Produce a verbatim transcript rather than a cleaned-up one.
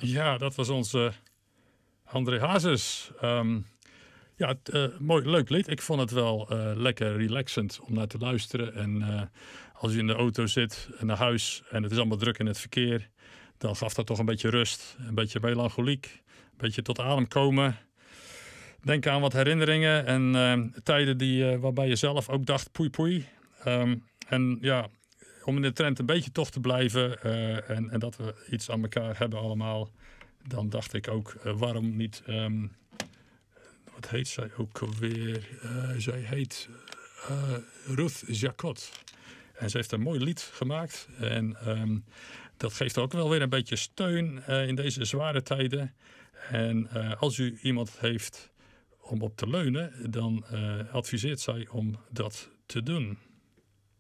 Ja, dat was onze André Hazes. Um, ja, het, uh, mooi, leuk lied. Ik vond het wel uh, lekker relaxend om naar te luisteren. En uh, als je in de auto zit naar huis en het is allemaal druk in het verkeer, dan gaf dat toch een beetje rust. Een beetje melancholiek. Een beetje tot adem komen. Denk aan wat herinneringen en uh, tijden die, uh, waarbij je zelf ook dacht poei poei. Um, en ja, om in de trend een beetje toch te blijven uh, en, en dat we iets aan elkaar hebben allemaal, dan dacht ik ook, uh, waarom niet, um, wat heet zij ook alweer? Uh, zij heet uh, Ruth Jacot. En ze heeft een mooi lied gemaakt. En um, dat geeft ook wel weer een beetje steun uh, in deze zware tijden. En uh, als u iemand heeft om op te leunen, dan uh, adviseert zij om dat te doen.